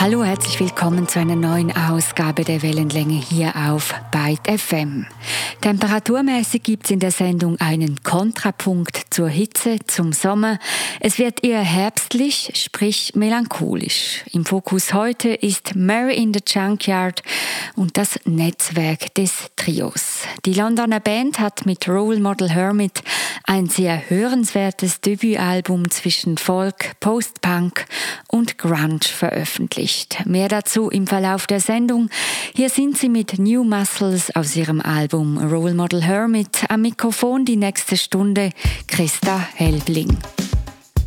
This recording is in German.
Hallo, herzlich willkommen zu einer neuen Ausgabe der Wellenlänge hier auf Byte FM. Temperaturmäßig gibt es in der Sendung einen Kontrapunkt zur Hitze, zum Sommer. Es wird eher herbstlich, sprich melancholisch. Im Fokus heute ist Mary in the Junkyard und das Netzwerk des Trios. Die Londoner Band hat mit Role Model Hermit ein sehr hörenswertes Debütalbum zwischen Folk, Post-Punk und Grunge veröffentlicht. Mehr dazu im Verlauf der Sendung. Hier sind sie mit New Muscles aus ihrem Album Role Model Hermit. Am Mikrofon die nächste Stunde Christa Helbling.